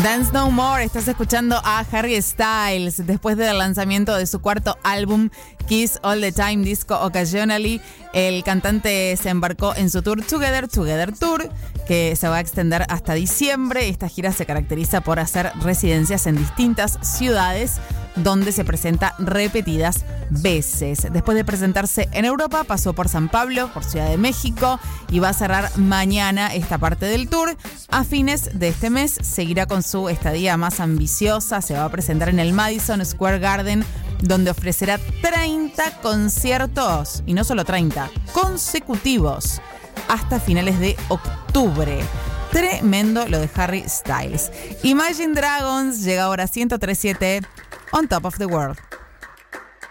Dance No More, estás escuchando a Harry Styles después del lanzamiento de su cuarto álbum Kiss All the Time Disco Occasionally. El cantante se embarcó en su tour Together Tour, que se va a extender hasta diciembre. Esta gira se caracteriza por hacer residencias en distintas ciudades donde se presenta repetidas veces. Después de presentarse en Europa, pasó por San Pablo, por Ciudad de México y va a cerrar mañana esta parte del tour. A fines de este mes seguirá con su estadía más ambiciosa. Se va a presentar en el Madison Square Garden, donde ofrecerá 30 conciertos, y no solo 30, consecutivos, hasta finales de octubre. Tremendo lo de Harry Styles. Imagine Dragons llega ahora 103.7 On Top of the World.